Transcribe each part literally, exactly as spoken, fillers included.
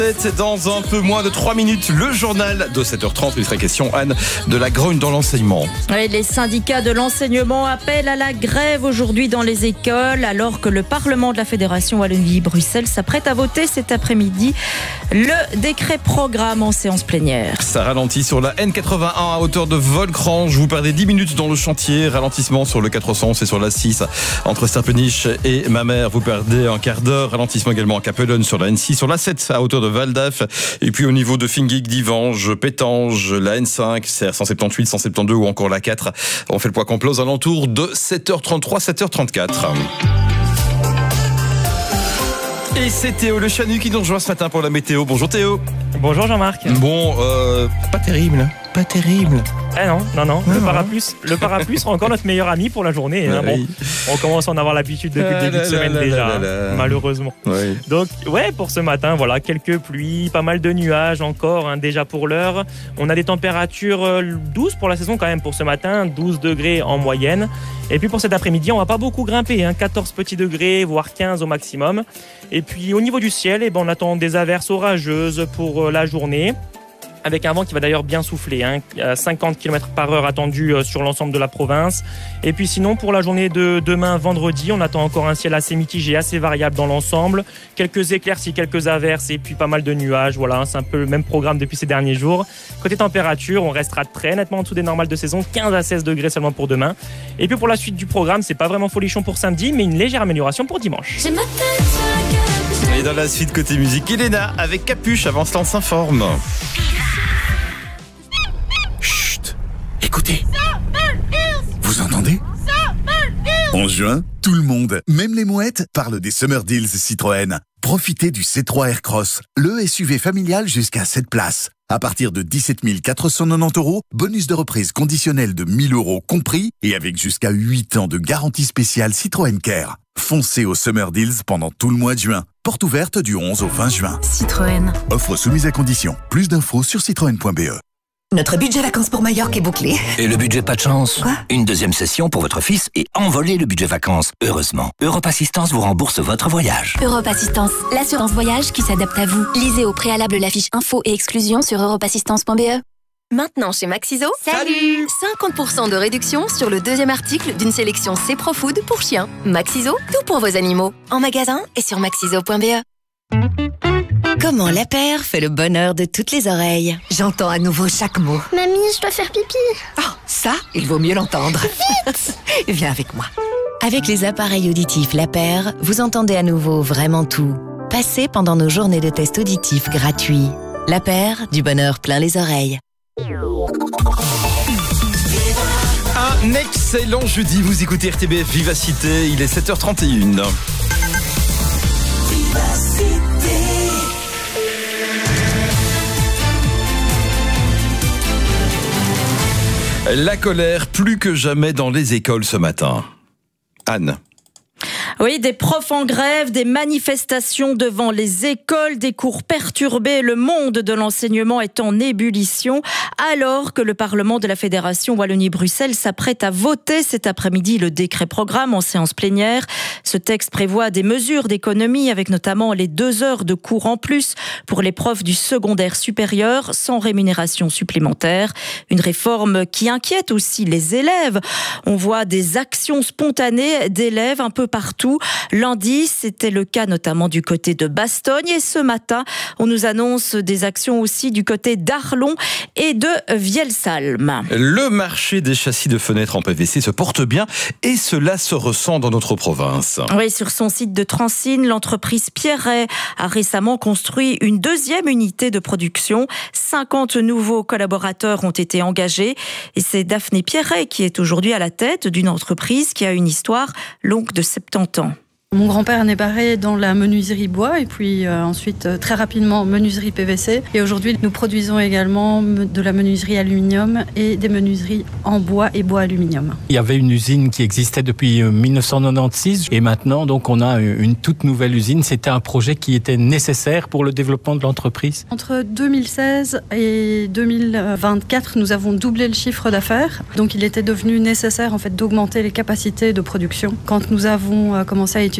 Dans un peu moins de trois minutes, le journal de sept heures trente. Il serait question, Anne, de la grogne dans l'enseignement. Oui, les syndicats de l'enseignement appellent à la grève aujourd'hui dans les écoles, alors que le Parlement de la Fédération Wallonie-Bruxelles s'apprête à voter cet après-midi le décret programme en séance plénière. Ça ralentit sur la N quatre-vingt-un à hauteur de Volcrange. Vous perdez dix minutes dans le chantier. Ralentissement sur le quatre cents et sur la six entre Starpeniche et Mamers. Vous perdez un quart d'heure. Ralentissement également à Capellen sur la N six, sur la sept à hauteur de Valdaf, et puis au niveau de Fingig, Divange, Pétange, la N cinq, C R cent soixante-dix-huit, cent soixante-douze ou encore la quatre. On fait le poids complet aux alentours de sept heures trente-trois, sept heures trente-quatre. Et c'est Théo Le Chanu qui nous rejoint ce matin pour la météo. Bonjour Théo. Bonjour Jean-Marc. Bon, euh, pas terrible, pas terrible. Eh non, non, non, ah le non. parapluie, le parapluie sera encore notre meilleur ami pour la journée. Hein. Bon, on commence à en avoir l'habitude depuis le début de semaine déjà, hein, malheureusement. Oui. Donc, ouais, pour ce matin, voilà, quelques pluies, pas mal de nuages encore, hein, déjà pour l'heure. On a des températures douces pour la saison quand même pour ce matin, douze degrés en moyenne. Et puis pour cet après-midi, on va pas beaucoup grimper, hein, quatorze petits degrés, voire quinze au maximum. Et puis au niveau du ciel, eh ben, on attend des averses orageuses pour la journée, avec un vent qui va d'ailleurs bien souffler, hein, cinquante kilomètres par heure attendu sur l'ensemble de la province. Et puis sinon, pour la journée de demain, vendredi, on attend encore un ciel assez mitigé, assez variable dans l'ensemble. Quelques éclaircies, quelques averses et puis pas mal de nuages. Voilà, c'est un peu le même programme depuis ces derniers jours. Côté température, on restera très nettement en dessous des normales de saison, quinze à seize degrés seulement pour demain. Et puis pour la suite du programme, c'est pas vraiment folichon pour samedi, mais une légère amélioration pour dimanche. Et dans la suite côté musique, Elena avec Capuche, avant cela on s'informe. Chut, écoutez. Vous entendez? En juin, tout le monde, même les mouettes, parle des Summer Deals Citroën. Profitez du C trois Aircross, le S U V familial jusqu'à sept places. À partir de dix-sept mille quatre cent quatre-vingt-dix euros, bonus de reprise conditionnel de mille euros compris et avec jusqu'à huit ans de garantie spéciale Citroën Care. Foncez au Summer Deals pendant tout le mois de juin. Porte ouverte du onze au vingt juin. Citroën. Offre soumise à condition. Plus d'infos sur citroën point b e. Notre budget vacances pour Majorque est bouclé. Et le budget pas de chance? Quoi? Une deuxième session pour votre fils et envoler le budget vacances. Heureusement, Europe Assistance vous rembourse votre voyage. Europe Assistance, l'assurance voyage qui s'adapte à vous. Lisez au préalable la fiche info et exclusion sur europe assistance point b e. Maintenant chez Maxiso, salut cinquante pour cent de réduction sur le deuxième article d'une sélection C Pro Food pour chiens. Maxiso, tout pour vos animaux. En magasin et sur maxiso point b e. Comment la paire fait le bonheur de toutes les oreilles. J'entends à nouveau chaque mot. Mamie, je dois faire pipi. Oh, ça, il vaut mieux l'entendre. Vite. Viens avec moi. Avec les appareils auditifs La Paire, vous entendez à nouveau vraiment tout. Passez pendant nos journées de tests auditifs gratuits. La Paire, du bonheur plein les oreilles. Un excellent jeudi, vous écoutez R T B F Vivacité, il est sept heures trente et une. La colère plus que jamais dans les écoles ce matin. Anne. Oui, des profs en grève, des manifestations devant les écoles, des cours perturbés. Le monde de l'enseignement est en ébullition alors que le Parlement de la Fédération Wallonie-Bruxelles s'apprête à voter cet après-midi le décret programme en séance plénière. Ce texte prévoit des mesures d'économie avec notamment les deux heures de cours en plus pour les profs du secondaire supérieur sans rémunération supplémentaire. Une réforme qui inquiète aussi les élèves. On voit des actions spontanées d'élèves un peu partout. Lundi, c'était le cas notamment du côté de Bastogne et ce matin, on nous annonce des actions aussi du côté d'Arlon et de Vielsalm. Le marché des châssis de fenêtres en P V C se porte bien et cela se ressent dans notre province. Oui, sur son site de Transine, l'entreprise Pierret a récemment construit une deuxième unité de production. cinquante nouveaux collaborateurs ont été engagés et c'est Daphné Pierret qui est aujourd'hui à la tête d'une entreprise qui a une histoire longue de soixante-dix ans. Mon grand-père est né dans la menuiserie bois et puis euh, ensuite euh, très rapidement menuiserie P V C. Et aujourd'hui, nous produisons également de la menuiserie aluminium et des menuiseries en bois et bois aluminium. Il y avait une usine qui existait depuis mille neuf cent quatre-vingt-seize et maintenant donc on a une toute nouvelle usine. C'était un projet qui était nécessaire pour le développement de l'entreprise. Entre deux mille seize et deux mille vingt-quatre, nous avons doublé le chiffre d'affaires. Donc il était devenu nécessaire en fait d'augmenter les capacités de production. Quand nous avons commencé à étudier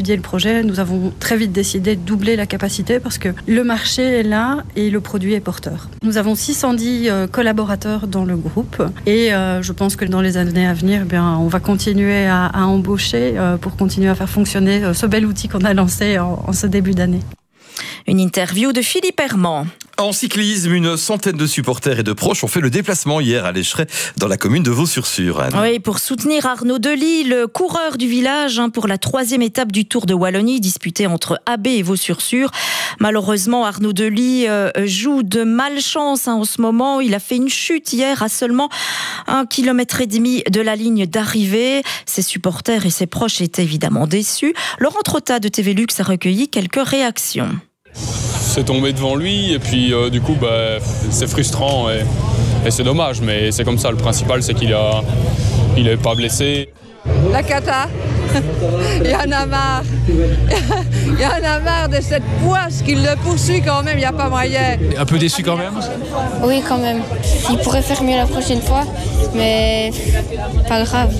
étudié le projet, nous avons très vite décidé de doubler la capacité parce que le marché est là et le produit est porteur. Nous avons six cent dix euh, collaborateurs dans le groupe et euh, je pense que dans les années à venir, eh bien, on va continuer à, à embaucher euh, pour continuer à faire fonctionner euh, ce bel outil qu'on a lancé en, en ce début d'année. Une interview de Philippe Herman. En cyclisme, une centaine de supporters et de proches ont fait le déplacement hier à l'Écheret, dans la commune de Vaux-sur-Sur. Oui, pour soutenir Arnaud Delis, le coureur du village, hein, pour la troisième étape du Tour de Wallonie, disputée entre Abbé et Vaux-sur-Sur. Malheureusement, Arnaud Delis euh, joue de malchance hein, en ce moment. Il a fait une chute hier à seulement un kilomètre et demi de la ligne d'arrivée. Ses supporters et ses proches étaient évidemment déçus. Laurent Trotta de T V Lux a recueilli quelques réactions. C'est tombé devant lui et puis euh, du coup bah, c'est frustrant et, et c'est dommage, mais c'est comme ça. Le principal c'est qu'il a, il est pas blessé. La cata, il y en a marre, il y en a marre de cette poisse qui le poursuit quand même, il n'y a pas moyen. Un peu déçu quand même? Oui quand même, il pourrait faire mieux la prochaine fois, mais pas grave.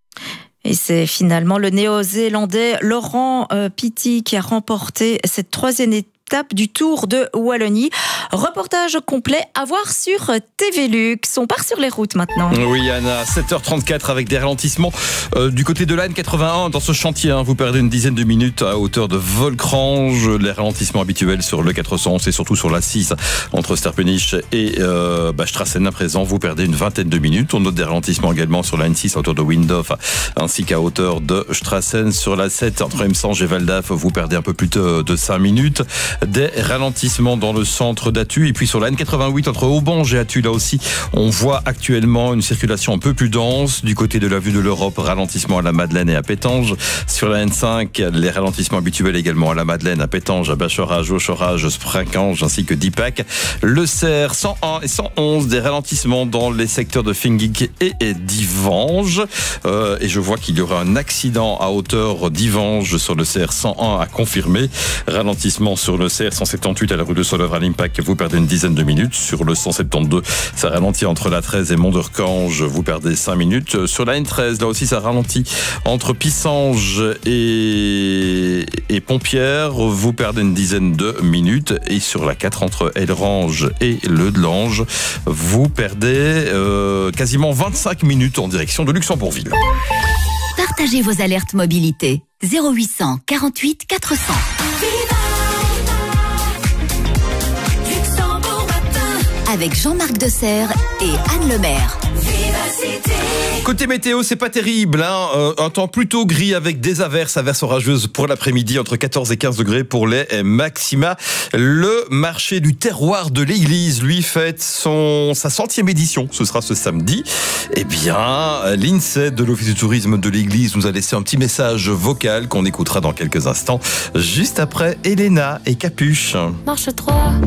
Et c'est finalement le néo-zélandais Laurent euh, Pitty qui a remporté cette troisième étape du Tour de Wallonie. Reportage complet à voir sur T V Lux. On part sur les routes maintenant. Oui, Anna, sept heures trente-quatre avec des ralentissements euh, du côté de l'A N quatre-vingt-un dans ce chantier. Hein, vous perdez une dizaine de minutes à hauteur de Volcrange. Les ralentissements habituels sur le quatre cent onze et surtout sur l'A six entre Sterpenich et euh, bah, Strassen à présent. Vous perdez une vingtaine de minutes. On note des ralentissements également sur l'A N six à hauteur de Windhof ainsi qu'à hauteur de Strassen. Sur l'A sept entre Emsange et Valdaf, vous perdez un peu plus de, de cinq minutes. Des ralentissements dans le centre d'Attu. Et puis sur la N quatre-vingt-huit entre Aubange et Attu, là aussi, on voit actuellement une circulation un peu plus dense. Du côté de la vue de l'Europe, ralentissement à la Madeleine et à Pétange. Sur la N cinq, les ralentissements habituels également à la Madeleine, à Pétange, à Bachorage, Auchorage, Sprincange ainsi que Dipac. Le Cerf, cent un et cent onze, des ralentissements dans les secteurs de Fingik et d'Ivange. Euh, et je vois qu'il y aura un accident à hauteur d'Ivange sur le Cerf cent un à confirmer. Ralentissement sur le Cerf cent soixante-dix-huit à la rue de Solœuvre à l'Impact, vous perdez une dizaine de minutes. Sur le cent soixante-douze, ça ralentit entre la treize et Mont-de-Recange, vous perdez cinq minutes. Sur la N treize, là aussi ça ralentit entre Pissange et, et Pompières, vous perdez une dizaine de minutes. Et sur la quatre entre Elrange et Le Delange, vous perdez euh, quasiment vingt-cinq minutes en direction de Luxembourgville. Partagez vos alertes mobilité. zéro huit cent quarante-huit quatre cents. Avec Jean-Marc Desserre et Anne Lemaire. Côté météo, c'est pas terrible, hein. Euh, un temps plutôt gris avec des averses, averses orageuses pour l'après-midi, entre quatorze et quinze degrés pour les maxima. Le marché du terroir de l'église, lui, fête son, sa centième édition. Ce sera ce samedi. Eh bien, l'INSEE de l'Office du tourisme de l'église nous a laissé un petit message vocal qu'on écoutera dans quelques instants, juste après Elena et Capuche. Marche trois.